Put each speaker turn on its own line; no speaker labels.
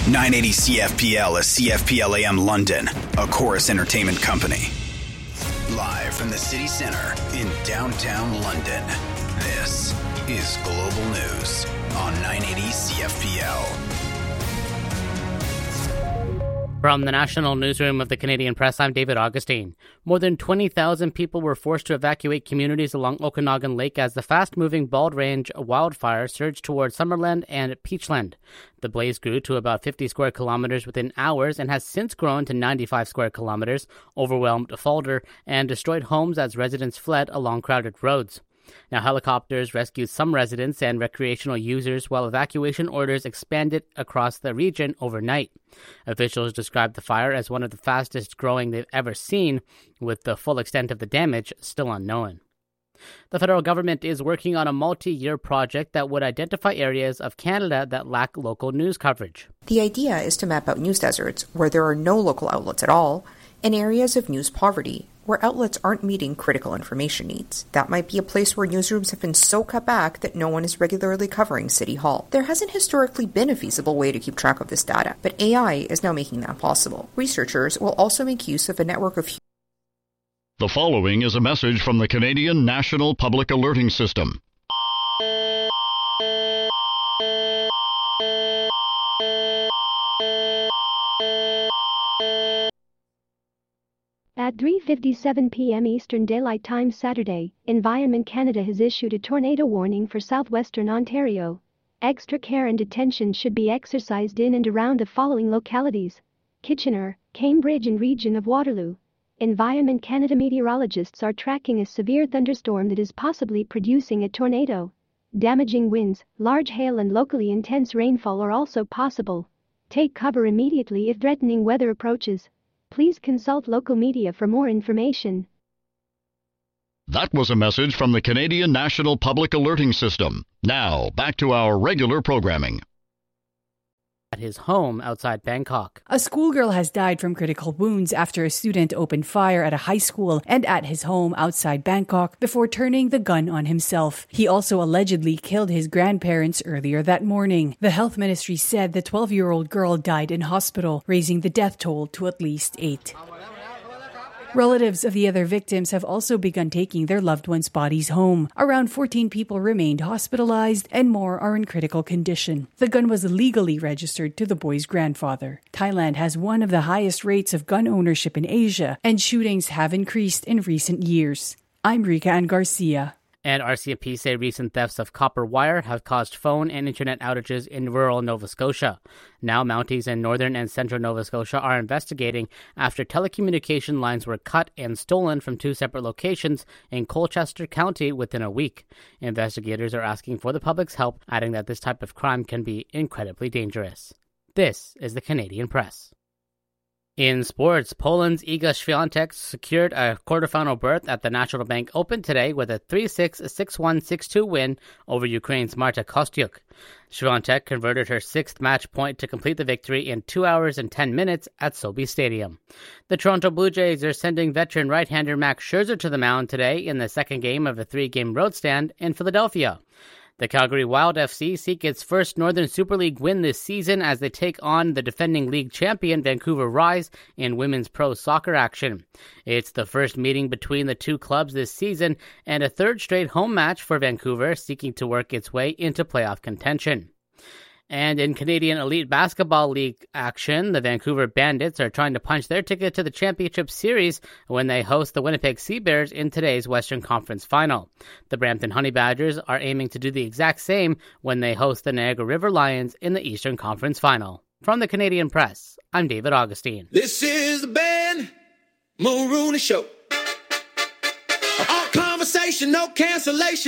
980 CFPL is CFPL AM London, a Chorus Entertainment company. Live from the city center in downtown London, this is Global News on 980 CFPL.
From the national newsroom of the Canadian Press, I'm David Augustine. More than 20,000 people were forced to evacuate communities along Okanagan Lake as the fast-moving Bald Range wildfire surged towards Summerland and Peachland. The blaze grew to about 50 square kilometers within hours and has since grown to 95 square kilometers, overwhelmed Falder, and destroyed homes as residents fled along crowded roads. Now, helicopters rescued some residents and recreational users while evacuation orders expanded across the region overnight. Officials described the fire as one of the fastest growing they've ever seen, with the full extent of the damage still unknown. The federal government is working on a multi-year project that would identify areas of Canada that lack local news coverage.
The idea is to map out news deserts where there are no local outlets at all, and areas of news poverty where outlets aren't meeting critical information needs. That might be a place where newsrooms have been so cut back that no one is regularly covering City Hall. There hasn't historically been a feasible way to keep track of this data, but AI is now making that possible. Researchers will also make use of a network of...
The following is a message from the Canadian National Public Alerting System.
At 3:57 p.m. Eastern Daylight Time Saturday, Environment Canada has issued a tornado warning for southwestern Ontario. Extra care and attention should be exercised in and around the following localities: Kitchener, Cambridge and region of Waterloo. Environment Canada meteorologists are tracking a severe thunderstorm that is possibly producing a tornado. Damaging winds, large hail and locally intense rainfall are also possible. Take cover immediately if threatening weather approaches. Please consult local media for more information.
That was a message from the Canadian National Public Alerting System. Now, back to our regular programming.
At his home outside Bangkok.
A schoolgirl has died from critical wounds after a student opened fire at a high school and at his home outside Bangkok before turning the gun on himself. He also allegedly killed his grandparents earlier that morning. The health ministry said the 12-year-old girl died in hospital, raising the death toll to at least 8. Relatives of the other victims have also begun taking their loved ones' bodies home. Around 14 people remained hospitalized and more are in critical condition. The gun was legally registered to the boy's grandfather. Thailand has one of the highest rates of gun ownership in Asia, and shootings have increased in recent years. I'm Rika Ann Garcia.
And RCMP say recent thefts of copper wire have caused phone and internet outages in rural Nova Scotia. Now Mounties in northern and central Nova Scotia are investigating after telecommunication lines were cut and stolen from 2 separate locations in Colchester County within a week. Investigators are asking for the public's help, adding that this type of crime can be incredibly dangerous. This is the Canadian Press. In sports, Poland's Iga Świątek secured a quarterfinal berth at the National Bank Open today with a 3-6, 6-1, 6-2 win over Ukraine's Marta Kostyuk. Świątek converted her 6th match point to complete the victory in 2 hours and 10 minutes at Sobe Stadium. The Toronto Blue Jays are sending veteran right-hander Max Scherzer to the mound today in the second game of a 3-game road stand in Philadelphia. The Calgary Wild FC seek its first Northern Super League win this season as they take on the defending league champion Vancouver Rise in women's pro soccer action. It's the first meeting between the two clubs this season and a third straight home match for Vancouver, seeking to work its way into playoff contention. And in Canadian Elite Basketball League action, the Vancouver Bandits are trying to punch their ticket to the Championship Series when they host the Winnipeg Sea Bears in today's Western Conference Final. The Brampton Honey Badgers are aiming to do the exact same when they host the Niagara River Lions in the Eastern Conference Final. From the Canadian Press, I'm David Augustine.
This is the Ben Mulrooney Show. All conversation, no cancellation.